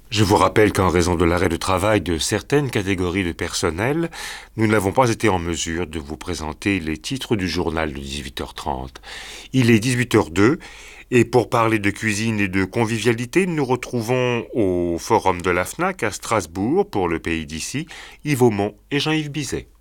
Je vous rappelle qu'en raison de l'arrêt de travail de certaines catégories de personnel, nous n'avons pas été en mesure de vous présenter les titres du journal de 18h30. Il est 18h02 et pour parler de cuisine et de convivialité, nous nous retrouvons au Forum de la FNAC à Strasbourg pour le pays d'ici, Yves Aumont et Jean-Yves Bizet.